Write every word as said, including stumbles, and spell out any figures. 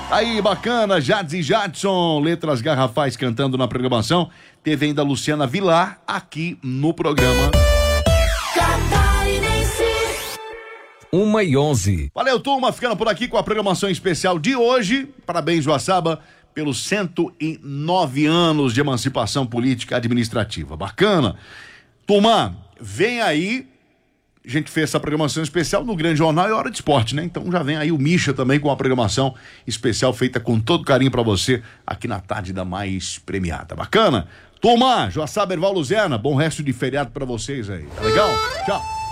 Aí, bacana, Jades e Jadson, letras garrafais cantando na programação. Teve ainda a Luciana Vilar aqui no programa. Uma e onze. Valeu, turma, ficando por aqui com a programação especial de hoje. Parabéns, Joaçaba, pelos cento e nove anos de emancipação política administrativa. Bacana. Turma, vem aí. A gente fez essa programação especial no Grande Jornal e Hora de Esporte, né? Então já vem aí o Misha também com a programação especial feita com todo carinho pra você aqui na tarde da mais premiada. Bacana? Turma, Joaçaba, Erval Luzerna, bom resto de feriado pra vocês aí. Tá legal? Tchau.